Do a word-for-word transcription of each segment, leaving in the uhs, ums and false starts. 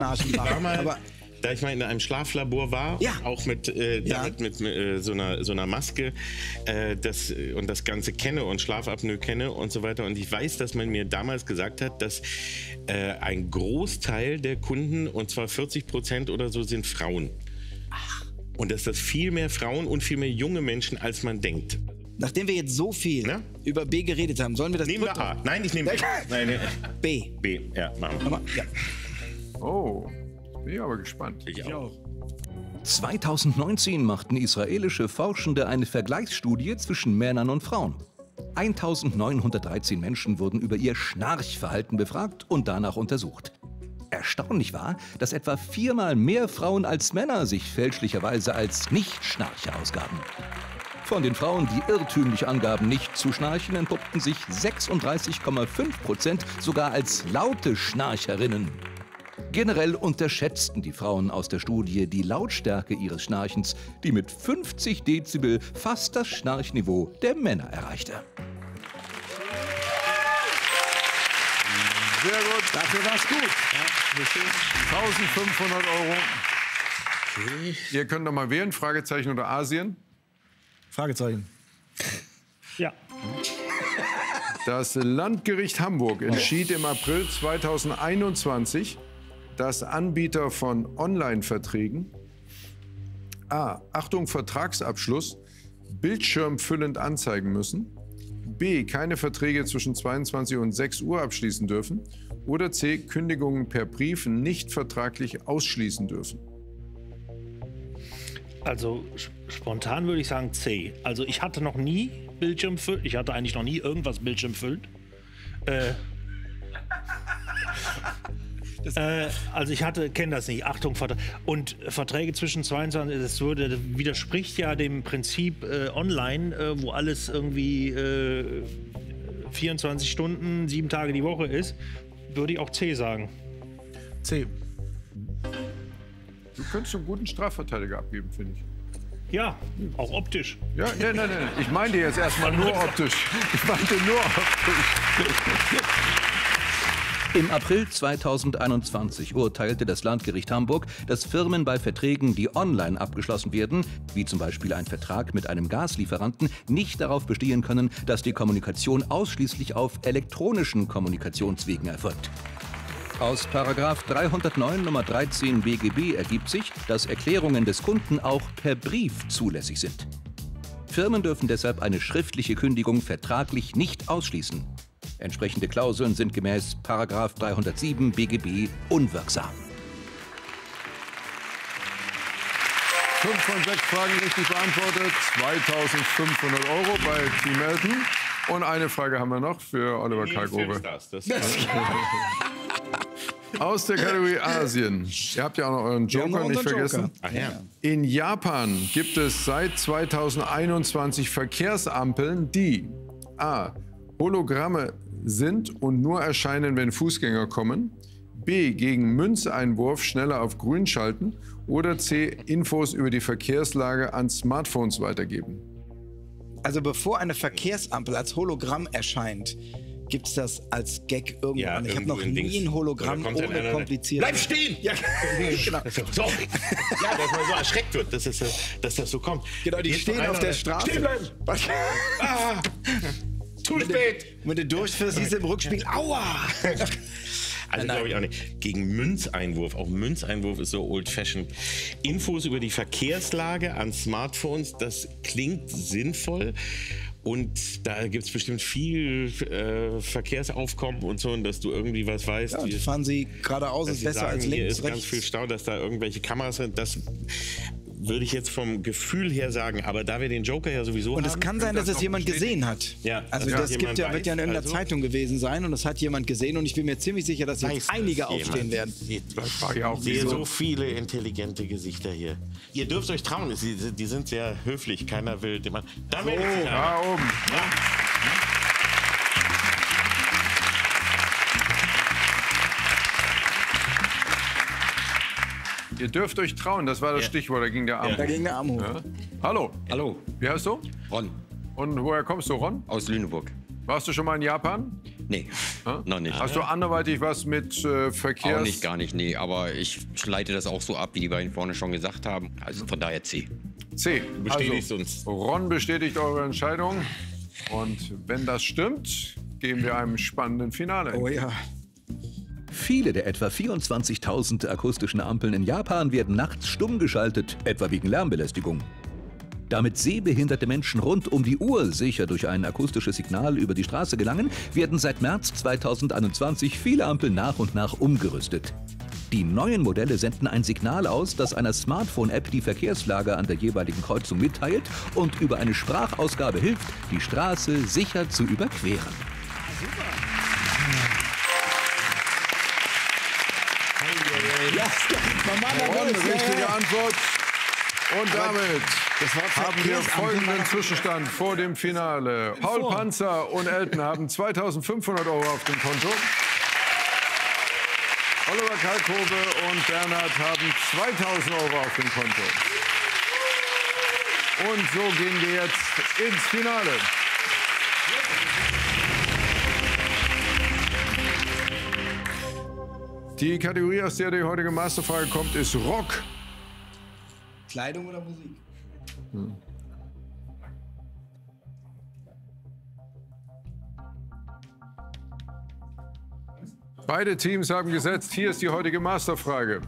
war mal, Aber da ich mal in einem Schlaflabor war, Ja. auch mit, äh, Ja. damit, mit äh, so, einer, so einer Maske äh, das, und das Ganze kenne und Schlafapnoe kenne und so weiter. Und ich weiß, dass man mir damals gesagt hat, dass äh, ein Großteil der Kunden, und zwar vierzig Prozent oder so, sind Frauen. Ach. Und dass das viel mehr Frauen und viel mehr junge Menschen, als man denkt. Nachdem wir jetzt so viel Na? über B geredet haben, sollen wir das Nehmen wir dritte- A. Nein, ich nehme B. Nein, nee. B. B, ja, machen wir. Aber, ja. Oh, bin ich aber gespannt. Ich auch. zweitausendneunzehn machten israelische Forschende eine Vergleichsstudie zwischen Männern und Frauen. eintausendneunhundertdreizehn Menschen wurden über ihr Schnarchverhalten befragt und danach untersucht. Erstaunlich war, dass etwa viermal mehr Frauen als Männer sich fälschlicherweise als Nicht-Schnarcher ausgaben. Von den Frauen, die irrtümlich angaben, nicht zu schnarchen, entpuppten sich sechsunddreißig Komma fünf Prozent sogar als laute Schnarcherinnen. Generell unterschätzten die Frauen aus der Studie die Lautstärke ihres Schnarchens, die mit fünfzig Dezibel fast das Schnarchniveau der Männer erreichte. Sehr gut. Dafür war's gut. eintausendfünfhundert Euro. Okay. Ihr könnt noch mal wählen, Fragezeichen oder Asien. Fragezeichen. Ja. Das Landgericht Hamburg entschied im April zweitausendeinundzwanzig, dass Anbieter von Online-Verträgen A. Achtung, Vertragsabschluss bildschirmfüllend anzeigen müssen, B. keine Verträge zwischen zweiundzwanzig und sechs Uhr abschließen dürfen oder C. Kündigungen per Brief nicht vertraglich ausschließen dürfen. Also sp- spontan würde ich sagen C. Also ich hatte noch nie Bildschirmfüllen. Ich hatte eigentlich noch nie irgendwas Bildschirmfüllend. Äh, äh, also ich hatte, kenne das nicht. Achtung, Vertra und Verträge zwischen zweiundzwanzig, das würde, das widerspricht ja dem Prinzip äh, online, äh, wo alles irgendwie äh, vierundzwanzig Stunden, sieben Tage die Woche ist. Würde ich auch C sagen. C. Du könntest einen guten Strafverteidiger abgeben, finde ich. Ja, auch optisch. Ja, ja, nein, nein, ich meinte jetzt erstmal nur optisch. Ich meinte nur optisch. Im April zweitausendeinundzwanzig urteilte das Landgericht Hamburg, dass Firmen bei Verträgen, die online abgeschlossen werden, wie zum Beispiel ein Vertrag mit einem Gaslieferanten, nicht darauf bestehen können, dass die Kommunikation ausschließlich auf elektronischen Kommunikationswegen erfolgt. Aus Paragraph dreihundertneun Nummer dreizehn B G B ergibt sich, dass Erklärungen des Kunden auch per Brief zulässig sind. Firmen dürfen deshalb eine schriftliche Kündigung vertraglich nicht ausschließen. Entsprechende Klauseln sind gemäß Paragraph dreihundertsieben B G B unwirksam. Fünf von sechs Fragen richtig beantwortet. zweitausendfünfhundert Euro bei Team Melton. Und eine Frage haben wir noch für Oliver Kalkofe. Das Aus der Kategorie Asien. Ihr habt ja auch noch euren Wir haben noch Joker nicht unseren vergessen. Joker. Ach ja. In Japan gibt es seit zweitausendeinundzwanzig Verkehrsampeln, die A. Hologramme sind und nur erscheinen, wenn Fußgänger kommen, B. gegen Münzeinwurf schneller auf Grün schalten oder C. Infos über die Verkehrslage an Smartphones weitergeben. Also bevor eine Verkehrsampel als Hologramm erscheint, gibt es das als Gag irgendwann. Ja, ich habe irgendwo noch in nie Dings. ein Hologramm Oder kommt dann ohne einer- kompliziert. Bleib stehen! Ja, genau. So. Ja, dass man so erschreckt wird, dass, es, so- dass das so kommt. Genau, die Geht stehen noch auf einer- der Straße. Stehen bleiben! Ah, zu spät! Wenn du durchfährst, siehst du im Rückspiel, aua! Also Nein, glaube ich auch nicht. Gegen Münzeinwurf, auch Münzeinwurf ist so old-fashioned. Infos über die Verkehrslage an Smartphones, das klingt sinnvoll. Und da gibt es bestimmt viel äh, Verkehrsaufkommen und so, und dass du irgendwie was weißt. Ja, wie- fahren sie geradeaus, dass ist sie besser sagen, als hier links, ist ganz rechts. viel Stau, dass da irgendwelche Kameras sind. Das würde ich jetzt vom Gefühl her sagen. Aber da wir den Joker ja sowieso Und haben... es kann sein, dass das es noch jemand bestätigen? gesehen hat. Ja, also dass das das gibt ja, jemand wird ja in weiß, irgendeiner also- Zeitung gewesen sein und das hat jemand gesehen und ich bin mir ziemlich sicher, dass jetzt Weiß einige das aufstehen jemand? werden. Ich war ja auch sehe nicht so. so viele intelligente Gesichter hier. Ihr dürft euch trauen, sie, die sind sehr höflich. Keiner will... Den Mann. Da meldet sich einer. Da oben. Ihr dürft euch trauen, das war das Ja. Stichwort, da ging der Arm Da hoch. ging der Arm hoch. Ja. Hallo, Hallo, wie heißt du? Ron Und woher kommst du, Ron? aus Lüneburg. Warst du schon mal in Japan? Nee, Ja? noch nicht. Hast du anderweitig was mit äh, Verkehrs... Auch nicht, gar nicht, nee. Aber ich leite das auch so ab, wie die beiden vorne schon gesagt haben. Also von daher C. C. Bestätigst also, uns. Ron bestätigt eure Entscheidung. Und wenn das stimmt, gehen wir einem spannenden Finale. Oh ja. Viele der etwa vierundzwanzigtausend akustischen Ampeln in Japan werden nachts stumm geschaltet, etwa wegen Lärmbelästigung. Damit sehbehinderte Menschen rund um die Uhr sicher durch ein akustisches Signal über die Straße gelangen, werden seit März zweitausendeinundzwanzig viele Ampeln nach und nach umgerüstet. Die neuen Modelle senden ein Signal aus, das einer Smartphone-App die Verkehrslage an der jeweiligen Kreuzung mitteilt und über eine Sprachausgabe hilft, die Straße sicher zu überqueren. Ron, richtige Antwort. Und damit haben wir folgenden Zwischenstand vor dem Finale. Paul Panzer und Elton haben zweitausendfünfhundert Euro auf dem Konto. Oliver Kalkofe und Bernhard haben zweitausend Euro auf dem Konto. Und so gehen wir jetzt ins Finale. Die Kategorie, aus der die heutige Masterfrage kommt, ist Rock. Kleidung oder Musik? Hm. Beide Teams haben gesetzt. Hier ist die heutige Masterfrage.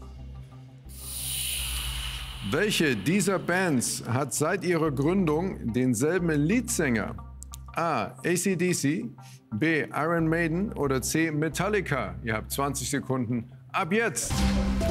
Welche dieser Bands hat seit ihrer Gründung denselben Leadsänger? A. A C D C, B. Iron Maiden oder C. Metallica? Ihr habt zwanzig Sekunden ab jetzt.